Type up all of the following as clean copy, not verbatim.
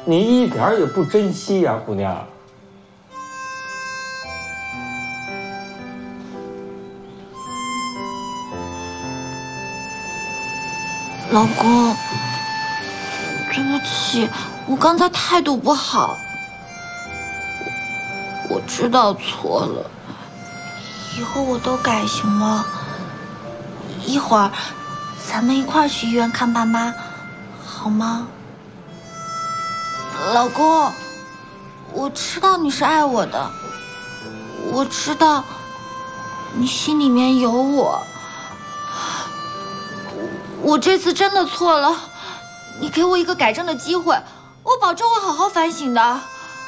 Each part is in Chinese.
你一点也不珍惜呀，姑娘。 老公，对不起，我刚才态度不好，我知道错了，以后我都改行吗？一会儿咱们一块儿去医院看爸妈，好吗？老公，我知道你是爱我的，我知道你心里面有我。我这次真的错了，你给我一个改正的机会，我保证会好好反省的。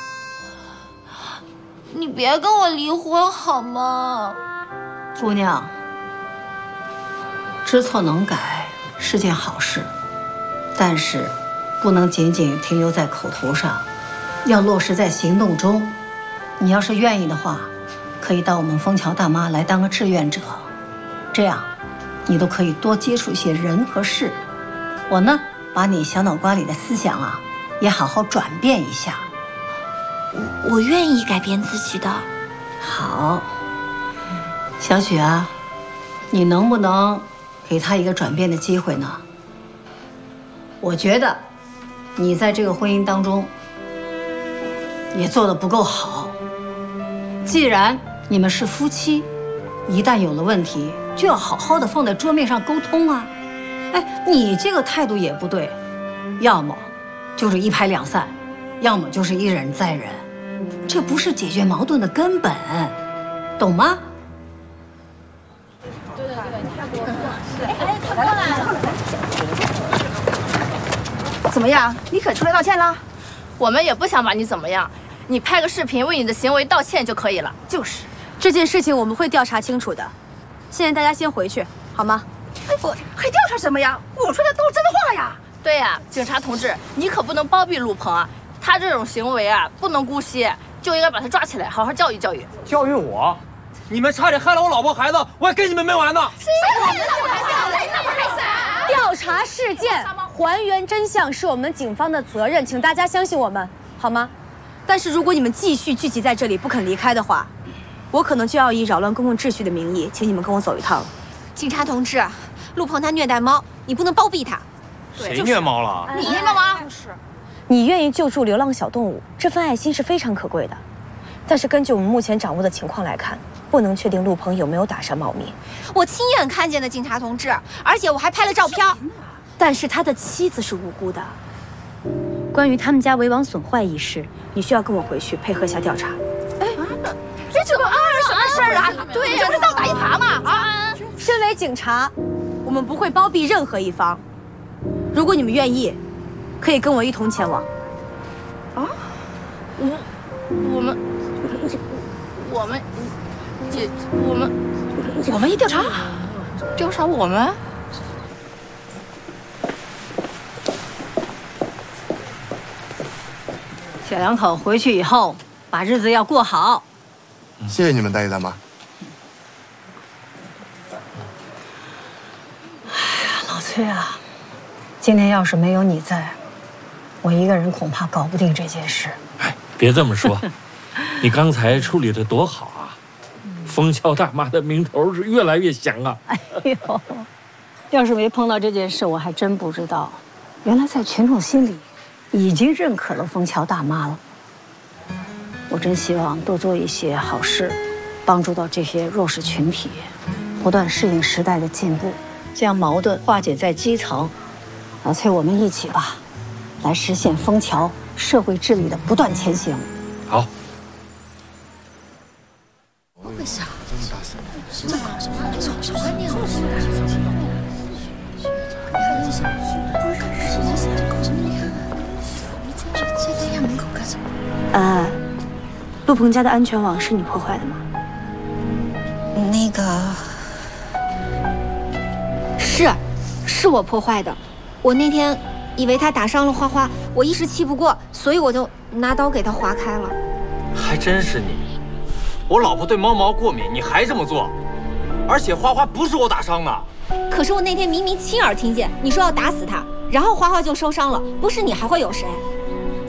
你别跟我离婚好吗？ 姑娘，知错能改是件好事，但是不能仅仅停留在口头上，要落实在行动中。你要是愿意的话，可以到我们枫桥大妈来当个志愿者，这样你都可以多接触一些人和事。我呢，把你小脑瓜里的思想啊，也好好转变一下。 我愿意改变自己的。 好，小许啊，你能不能给他一个转变的机会呢？我觉得你在这个婚姻当中也做得不够好。既然你们是夫妻，一旦有了问题，就要好好的放在桌面上沟通啊。哎，你这个态度也不对，要么就是一拍两散，要么就是一忍再忍，这不是解决矛盾的根本，懂吗？ 怎么样？你可出来道歉了？我们也不想把你怎么样，你拍个视频为你的行为道歉就可以了。 就是，这件事情我们会调查清楚的。现在大家先回去，好吗？ 我还调查什么呀？我说的都是真的话呀。对呀，警察同志，你可不能包庇陆鹏啊！他这种行为啊，不能姑息，就应该把他抓起来，好好教育教育。 教育我？你们差点害了我老婆孩子，我还跟你们没完呢！ 谁害了我孩子？那不还傻？ 调查事件，还原真相是我们警方的责任，请大家相信我们，好吗？但是如果你们继续聚集在这里不肯离开的话，我可能就要以扰乱公共秩序的名义，请你们跟我走一趟了。 警察同志，陆鹏他虐待猫，你不能包庇他。 谁虐猫了？ 你虐猫吗？ 是。你愿意救助流浪小动物，这份爱心是非常可贵的。但是根据我们目前掌握的情况来看，不能确定陆鹏有没有打伤猫咪。 我亲眼看见的，警察同志，而且我还拍了照片。 但是他的妻子是无辜的。关于他们家围网损坏一事，你需要跟我回去配合一下调查。 哎，这个什么事儿啊？对呀，就是倒打一耙嘛啊！ 身为警察，我们不会包庇任何一方。如果你们愿意，可以跟我一同前往。 啊？我们一调查，调查我们。 小两口回去以后，把日子要过好。 谢谢你们，大爷大妈。 哎呀，老崔啊，今天要是没有你在，我一个人恐怕搞不定这件事。 哎，别这么说，你刚才处理的多好啊！枫桥大妈的名头是越来越响啊！ 哎呦，要是没碰到这件事，我还真不知道，原来在群众心里已经认可了枫桥大妈了。我真希望多做一些好事，帮助到这些弱势群体，不断适应时代的进步，将矛盾化解在基层。老崔，我们一起吧，来实现枫桥社会治理的不断前行。 好。 为啥？ 这种小观念。 陆鹏家的安全网是你破坏的吗？ 那个是我破坏的。我那天以为他打伤了花花，我一时气不过，所以我就拿刀给他划开了。 还真是你！我老婆对猫毛过敏，你还这么做，而且花花不是我打伤的。 可是我那天明明亲耳听见你说要打死他，然后花花就受伤了，不是你还会有谁？